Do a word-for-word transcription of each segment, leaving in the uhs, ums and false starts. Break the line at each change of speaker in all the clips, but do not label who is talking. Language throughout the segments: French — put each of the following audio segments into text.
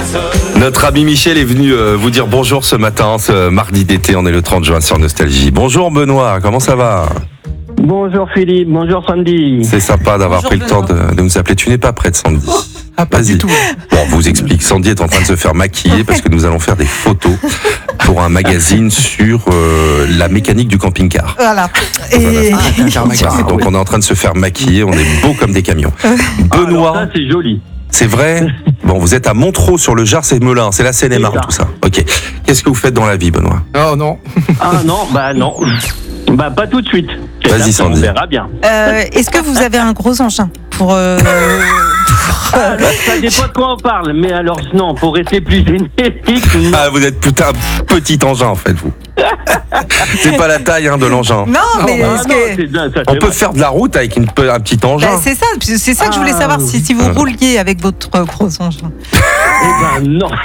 Notre ami Michel est venu euh, vous dire bonjour ce matin, ce mardi d'été, on est le trente juin sur Nostalgie. Bonjour Benoît, comment ça va ?
Bonjour Philippe, bonjour Sandy.
C'est sympa d'avoir
Bonjour
pris le temps de, de nous appeler. Tu n'es pas prête Sandy.
Ah, pas
Vas-y.
du tout.
Bon, on vous explique. Sandy est en train de se faire maquiller parce que nous allons faire des photos pour un magazine sur euh, la mécanique du camping-car.
Voilà. Et
Voilà, donc on est en train de se faire maquiller, on est beau comme des camions. Benoît,
Alors ça c'est joli.
c'est vrai ? Bon, vous êtes à Montreux sur le Jard, c'est Melun, c'est la Seine-et-Marne, tout ça. Ok. Qu'est-ce que vous faites dans la vie, Benoît ?
Oh non.
Ah non, bah non. Bah pas tout de suite.
Vas-y,
C'est là,
Sandy.
On verra bien.
Euh, Est-ce que vous avez un gros engin pour, euh, pour, euh,
Alors, ça dépend de quoi on parle, mais alors non, pour rester plus énergique, non.
Ah, vous êtes putain un petit engin en fait, vous. C'est pas la taille hein, de l'engin.
Non, mais
Ah,
est-ce
non,
que-
c'est bien, ça,
On
c'est
peut
vrai.
faire de la route avec une, pe- un petit engin.
Bah, c'est ça, c'est ça que je voulais
Ah,
savoir si, si vous
oui.
rouliez avec votre gros engin.
Eh ben non.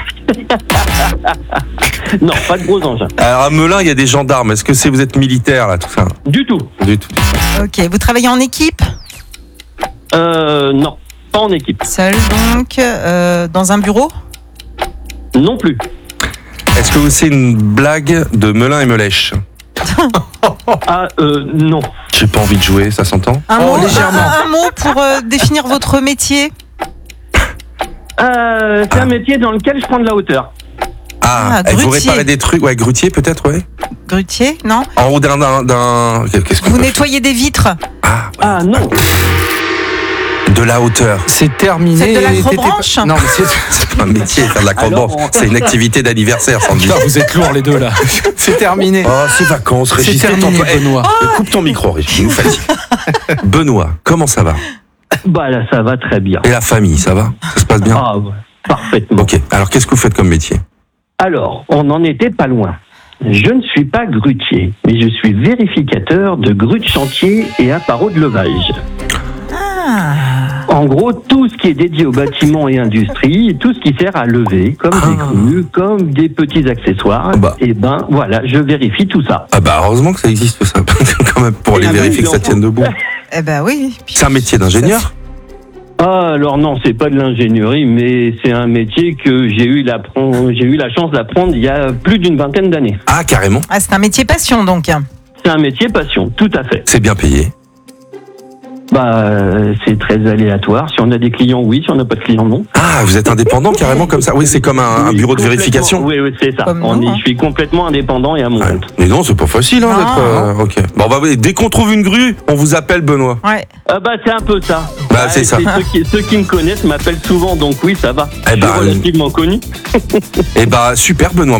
Non, pas de gros engins.
Alors à Melun, il y a des gendarmes. Est-ce que c'est vous êtes militaire là, tout ça ?
Du tout.
Du tout.
Ok, vous travaillez en équipe,
Euh, non, pas en équipe.
seul donc, euh, dans un bureau.
Non plus.
Est-ce que c'est une blague de Melun et Melèche ?
Ah, euh, non.
J'ai pas envie de jouer, ça s'entend ?
Un,
Oh,
mot,
légèrement.
un, un mot pour euh, définir votre métier.
Euh, c'est un métier dans lequel je prends de la hauteur.
Ah,
Ah,
et vous
grutier.
réparez des trucs, ouais, grutier peut-être, ouais.
Grutier, non?
En haut d'un, d'un, d'un- qu'est-ce que
Vous nettoyez des vitres.
Ah,
Ah non.
de la hauteur.
C'est terminé.
Faites de
T'étais pas-
l'acrobranche.
Non, mais c'est.
C'est pas un métier, faire de la
Alors,
croix
on-
C'est une activité d'anniversaire, Sandy.
Putain, vous êtes lourds les deux là. C'est terminé.
Oh, c'est vacances,
C'est
Régis.
terminé,
détends-toi. Eh,
Benoît.
coupe ton micro, Régis, il nous fatigue. Benoît, comment ça va ?
Bah là, ça va très bien.
Et la famille, ça va ? Ça se passe bien ?
Ah ouais, parfaitement.
Ok, alors qu'est-ce que vous faites comme métier ?
Alors, on n'en était pas loin. Je ne suis pas grutier, mais je suis vérificateur de grues de chantier et appareaux de levage.
Ah.
En gros, tout ce qui est dédié aux bâtiments et industries, tout ce qui sert à lever, comme des grues, comme des petits accessoires,
Bah.
et ben voilà, je vérifie tout ça.
Ah bah heureusement que ça existe ça, quand même, pour
Et
les
la
vérifier que ça
maison.
tienne debout.
Eh ben oui. Puis-
C'est un métier d'ingénieur ?
Ah, alors non, c'est pas de l'ingénierie, mais c'est un métier que j'ai eu, l'appren- j'ai eu la chance d'apprendre il y a plus d'une vingtaine d'années.
Ah, carrément.
Ah, c'est un métier passion donc.
C'est un métier passion, tout à fait.
C'est bien payé.
Bah, euh, c'est très aléatoire. Si on a des clients, oui. Si on n'a pas de clients, non.
Ah, vous êtes indépendant carrément comme ça ? Oui, c'est comme un, un
Oui,
bureau de
complètement.
vérification.
Oui, oui, c'est ça.
Comme
On
nous,
est,
hein.
je suis complètement indépendant et à mon
Ouais.
compte.
Mais non, c'est pas facile hein,
Non.
d'être. euh, ok. Bon, bah, oui, dès qu'on trouve une grue, on vous appelle Benoît.
Ouais.
Ah bah, c'est un peu ça.
Bah, c'est ça.
Ceux qui, ceux qui me connaissent m'appellent souvent, donc oui, ça va.
Eh
je suis
ben,
relativement connu.
Et bah, super Benoît.